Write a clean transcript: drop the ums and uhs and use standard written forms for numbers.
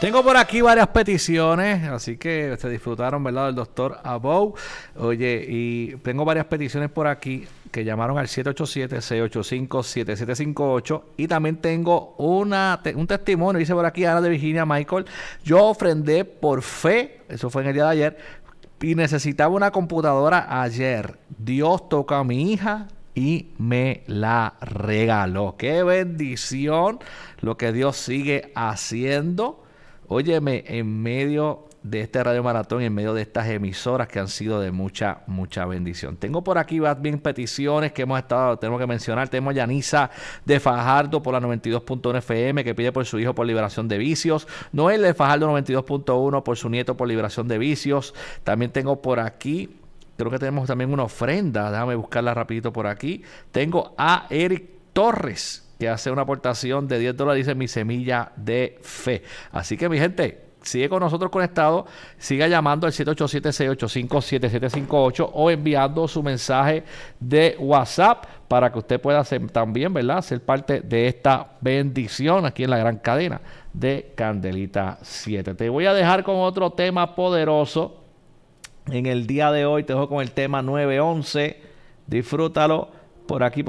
Tengo por aquí varias peticiones, así que se disfrutaron, ¿verdad? Del doctor Abou. Oye, y tengo varias peticiones por aquí que llamaron al 787-685-7758. Y también tengo un testimonio, dice por aquí Ana de Virginia Michael. Yo ofrendé por fe, eso fue en el día de ayer, y necesitaba una computadora ayer. Dios tocó a mi hija y me la regaló. ¡Qué bendición lo que Dios sigue haciendo! Óyeme, en medio de este Radio Maratón, en medio de estas emisoras que han sido de mucha, mucha bendición. Tengo por aquí bien peticiones que tenemos que mencionar. Tenemos a Yanisa de Fajardo por la 92.1 FM que pide por su hijo por liberación de vicios. Noel de Fajardo 92.1 por su nieto por liberación de vicios. También tengo por aquí, creo que tenemos también una ofrenda. Déjame buscarla rapidito por aquí. Tengo a Eric Torres, que hace una aportación de $10, dice mi semilla de fe. Así que mi gente, sigue con nosotros conectado, siga llamando al 787-685-7758 o enviando su mensaje de WhatsApp para que usted pueda también, ¿verdad?, ser parte de esta bendición aquí en la gran cadena de Candelita 7. Te voy a dejar con otro tema poderoso. En el día de hoy te dejo con el tema 911. Disfrútalo por aquí.